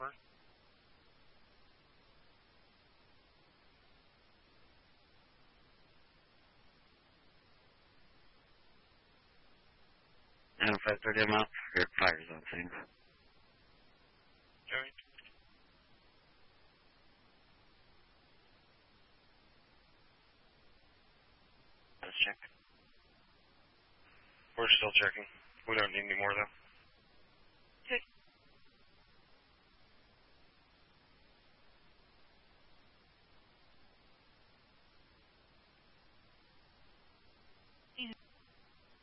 over. And 530 I'm out for fire zone things. Joey? Let's check. We're still checking. We don't need any more, though.